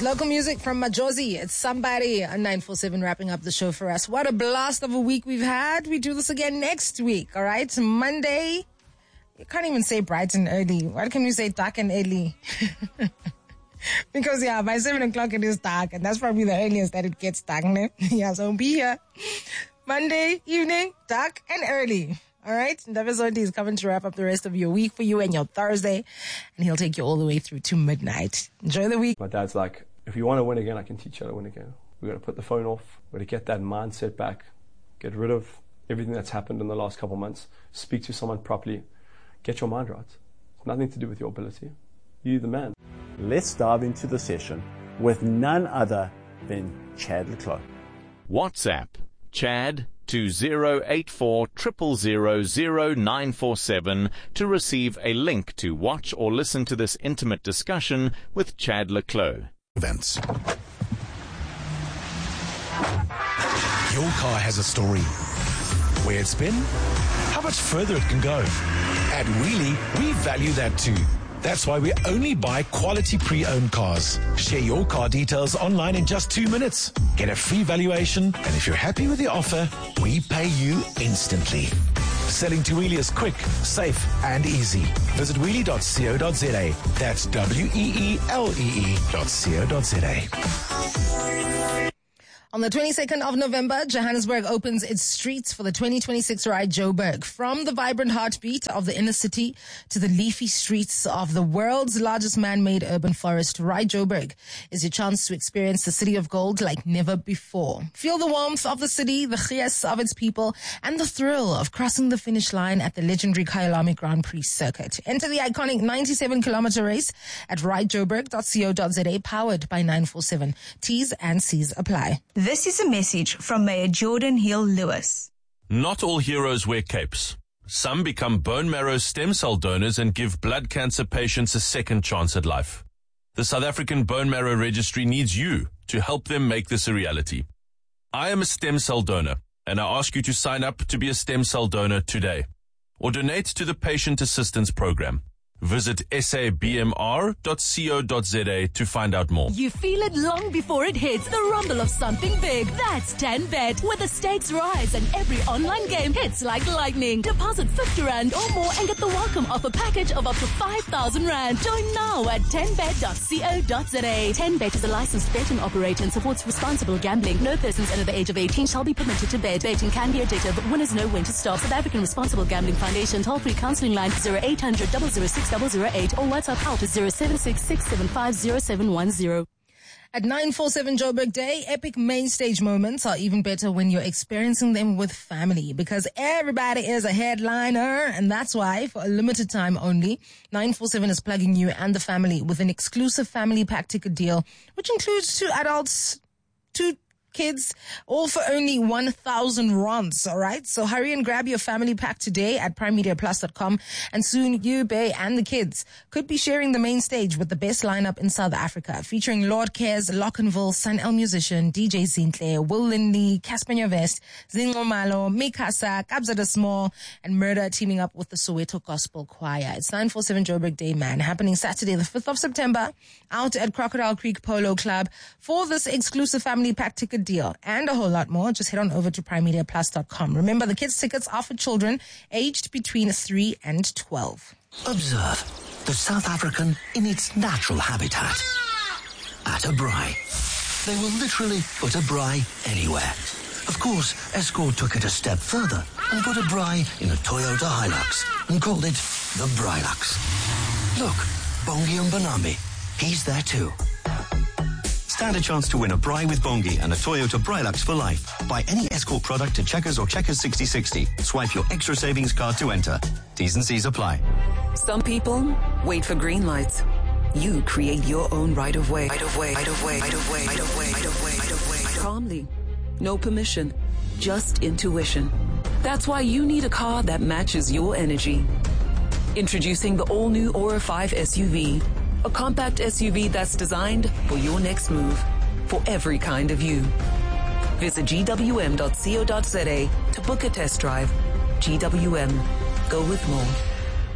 local music from Majozi. It's Somebody on 947 wrapping up the show for us. What a blast of a week we've had. We do this again next week, all right? Monday. You can't even say bright and early. Why can we say dark and early? Because, by 7 o'clock it is dark, and that's probably the earliest that it gets dark. So be here. Monday evening, dark and early. All right? Ndabezonti is coming to wrap up the rest of your week for you and your Thursday, and he'll take you all the way through to midnight. Enjoy the week. My dad's like, if you want to win again, I can teach you how to win again. We've got to put the phone off. We've got to get that mindset back. Get rid of everything that's happened in the last couple of months. Speak to someone properly. Get your mind right. It's nothing to do with your ability. You're the man. Let's dive into the session with none other than Chad le Clos. WhatsApp Chad 2084 000 947 to receive a link to watch or listen to this intimate discussion with Chad le Clos. Events. Your car has a story. Where it's been, how much further it can go. At Wheelie, we value that too. That's why we only buy quality pre-owned cars. Share your car details online in just 2 minutes. Get a free valuation, and if you're happy with the offer, we pay you instantly. Selling to Wheelie is quick, safe, and easy. Visit wheelie.co.za. That's WEELEE.co.za. On the 22nd of November, Johannesburg opens its streets for the 2026 Ride Joburg. From the vibrant heartbeat of the inner city to the leafy streets of the world's largest man-made urban forest, Ride Joburg is your chance to experience the city of gold like never before. Feel the warmth of the city, the gees of its people, and the thrill of crossing the finish line at the legendary Kyalami Grand Prix circuit. Enter the iconic 97-kilometer race at ridejoburg.co.za, powered by 947. T's and C's apply. This is a message from Mayor Jordan Hill-Lewis. Not all heroes wear capes. Some become bone marrow stem cell donors and give blood cancer patients a second chance at life. The South African Bone Marrow Registry needs you to help them make this a reality. I am a stem cell donor, and I ask you to sign up to be a stem cell donor today, or donate to the Patient Assistance Program. Visit sabmr.co.za to find out more. You feel it long before it hits. The rumble of something big. That's 10Bet, where the stakes rise and every online game hits like lightning. Deposit 50 Rand or more and get the welcome offer package of up to 5,000 Rand. Join now at 10bet.co.za. 10Bet is a licensed betting operator and supports responsible gambling. No persons under the age of 18 shall be permitted to bet. Betting can be addictive, but winners know when to stop. South African Responsible Gambling Foundation. Toll-free counseling line 0800 006 008 or WhatsApp out to 0766750710. At 947 Joburg Day, epic main stage moments are even better when you're experiencing them with family, because everybody is a headliner, and that's why, for a limited time only, 947 is plugging you and the family with an exclusive family pack ticket deal, which includes 2 adults, 2 kids, all for only 1,000 rands, all right? So hurry and grab your family pack today at primemediaplus.com, and soon you, Bay, and the kids could be sharing the main stage with the best lineup in South Africa, featuring Lord Cares, Lockenville, Sun El Musician, DJ Zintle, Will Lindley, Casper Nyovest, Zingo Malo, Mikasa, Kabza de Small, and Murder teaming up with the Soweto Gospel Choir. It's 947 Joburg Day, man, happening Saturday the 5th of September out at Crocodile Creek Polo Club. For this exclusive family pack ticket deal and a whole lot more, just head on over to primemediaplus.com. Remember, the kids' tickets are for children aged between 3 and 12. Observe the South African in its natural habitat. At a braai. They will literally put a braai anywhere. Of course, Escort took it a step further and put a braai in a Toyota Hilux and called it the Brailux. Look, Bongi Mbonambi, he's there too. Stand a chance to win a braai with Bongi and a Toyota Brailux for life. Buy any Escort product at Checkers or Checkers 6060. Swipe your extra savings card to enter. T's and C's apply. Some people wait for green lights. You create your own right of way. Calmly. No permission. Just intuition. That's why you need a car that matches your energy. Introducing the all-new Aura 5 SUV. A compact SUV that's designed for your next move, for every kind of you. Visit gwm.co.za to book a test drive. GWM. Go with more.